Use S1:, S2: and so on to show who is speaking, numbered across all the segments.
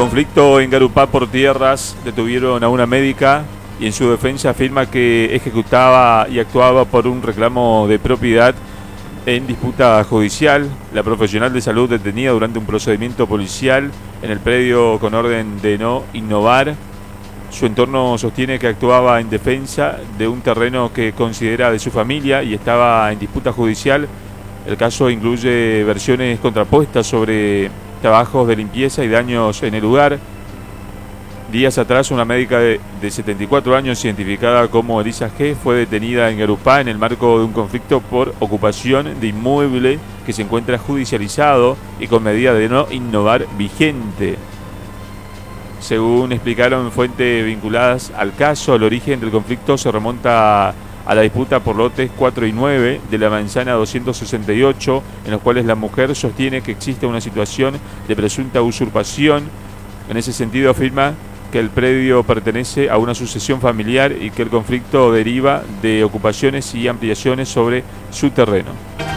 S1: Conflicto en Garupá por tierras. Detuvieron a una médica y en su defensa afirma que ejecutaba y actuaba por un reclamo de propiedad en disputa judicial. La profesional de salud detenida durante un procedimiento policial en el predio con orden de no innovar. Su entorno sostiene que actuaba en defensa de un terreno que considera de su familia y estaba en disputa judicial. El caso incluye versiones contrapuestas sobre trabajos de limpieza y daños en el lugar. Días atrás, una médica de 74 años, identificada como Elisa G., fue detenida en Garupá en el marco de un conflicto por ocupación de inmueble que se encuentra judicializado y con medida de no innovar vigente. Según explicaron fuentes vinculadas al caso, el origen del conflicto se remonta a la disputa por lotes 4 y 9 de la manzana 268, en los cuales la mujer sostiene que existe una situación de presunta usurpación. En ese sentido afirma que el predio pertenece a una sucesión familiar y que el conflicto deriva de ocupaciones y ampliaciones sobre su terreno.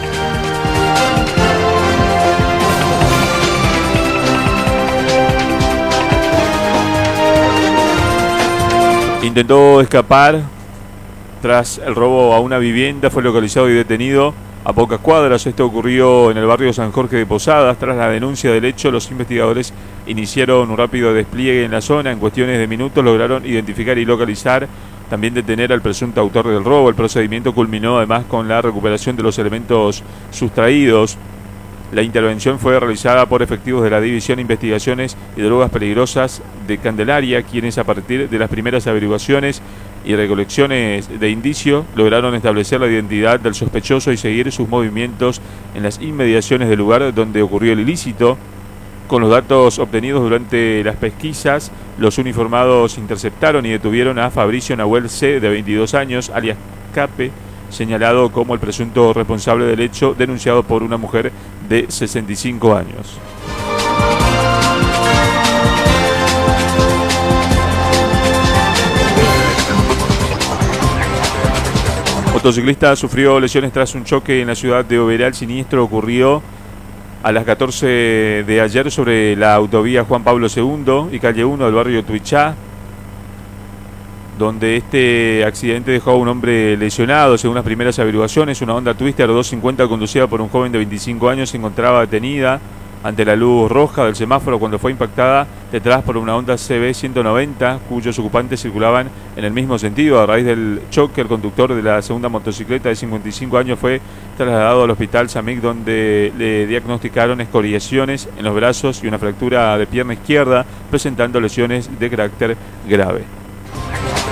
S1: Intentó escapar tras el robo a una vivienda, fue localizado y detenido a pocas cuadras. Esto ocurrió en el barrio San Jorge de Posadas. Tras la denuncia del hecho, los investigadores iniciaron un rápido despliegue en la zona. En cuestiones de minutos lograron identificar y localizar, también detener al presunto autor del robo. El procedimiento culminó además con la recuperación de los elementos sustraídos. La intervención fue realizada por efectivos de la División de Investigaciones y Drogas Peligrosas de Candelaria, quienes a partir de las primeras averiguaciones y recolecciones de indicios lograron establecer la identidad del sospechoso y seguir sus movimientos en las inmediaciones del lugar donde ocurrió el ilícito. Con los datos obtenidos durante las pesquisas, los uniformados interceptaron y detuvieron a Fabricio Nahuel C., de 22 años, alias Cape, señalado como el presunto responsable del hecho, denunciado por una mujer de 65 años. Motociclista sufrió lesiones tras un choque en la ciudad de Oberá. El siniestro ocurrió a las 14 de ayer sobre la autovía Juan Pablo II y calle 1 del barrio Tuichá, donde este accidente dejó a un hombre lesionado. Según las primeras averiguaciones, una Honda Twister 250 conducida por un joven de 25 años se encontraba detenida ante la luz roja del semáforo cuando fue impactada detrás por una Honda CB 190, cuyos ocupantes circulaban en el mismo sentido. A raíz del choque, el conductor de la segunda motocicleta de 55 años fue trasladado al hospital Samic, donde le diagnosticaron escoriaciones en los brazos y una fractura de pierna izquierda, presentando lesiones de carácter grave.